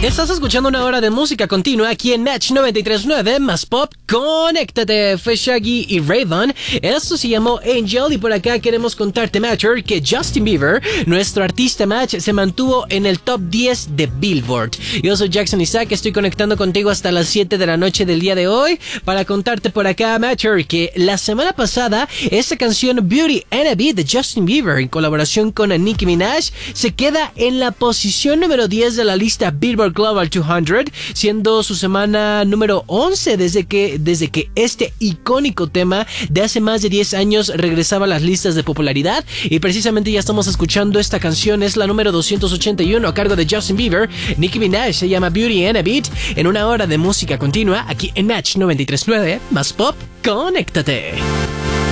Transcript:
Estás escuchando una hora de música continua aquí en Match 93.9 más pop. Conéctate, fue Shaggy y Rayvon. Esto se llamó Angel y por acá queremos contarte, Matcher, que Justin Bieber, nuestro artista Match, se mantuvo en el top 10 de Billboard. Yo soy Jackson Isaac, estoy conectando contigo hasta las 7 de la noche del día de hoy para contarte por acá, Matcher, que la semana pasada esta canción Beauty and a Beat de Justin Bieber en colaboración con Nicki Minaj se queda en la posición número 10 de la lista Billboard Global 200, siendo su semana número 11 desde que este icónico tema de hace más de 10 años regresaba a las listas de popularidad. Y precisamente ya estamos escuchando esta canción, es la número 281 a cargo de Justin Bieber. Nicki Minaj, se llama Beauty and a Beat, en una hora de música continua aquí en Match 93.9 más pop. Conéctate.